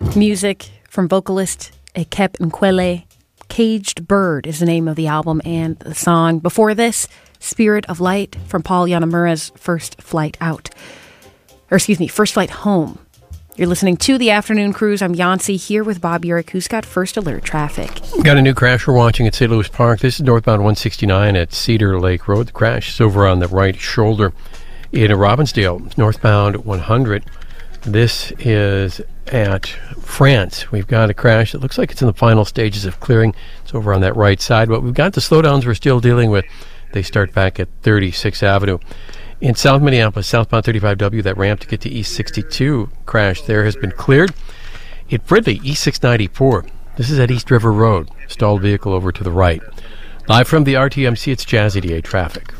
Music from vocalist Ekep Nkwele. Caged Bird is the name of the album and the song. Before this, Spirit of Light from Paul Yanamura's First Flight Home. You're listening to The Afternoon Cruise. I'm Yancy here with Bob Urich, who's got First Alert traffic. Got a new crash we're watching at St. Louis Park. This is northbound 169 at Cedar Lake Road. The crash is over on the right shoulder. In Robbinsdale, northbound 100. This is at France. We've got a crash that looks like it's in the final stages of clearing. It's over on that right side. But we've got the slowdowns we're still dealing with. They start back at 36th Avenue. In South Minneapolis, southbound 35W, that ramp to get to East 62 crash there has been cleared. At Fridley, East 694. This is at East River Road. Stalled vehicle over to the right. Live from the RTMC, it's Jazzy DA traffic.